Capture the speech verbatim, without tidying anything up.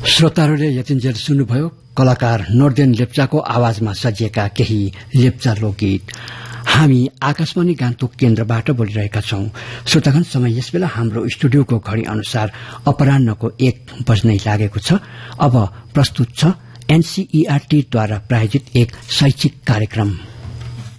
श्रोताहरूले यतिन्जेल सुन्नुभयो कलाकार नोर्देन लेप्चाको आवाजमा सजिएका केही लेप्चा लोकगीत। हामी आकाशवाणी गान्तोक केन्द्रबाट बोलिरहेका छौं। श्रोतागण, समय यसबेला हाम्रो स्टुडियोको घड़ी अनुसार अपराह्नको एक बज्नै लागेको छ। अब प्रस्तुत छ एनसीईआरटी द्वारा प्रायोजित एक शैक्षिक कार्यक्रम।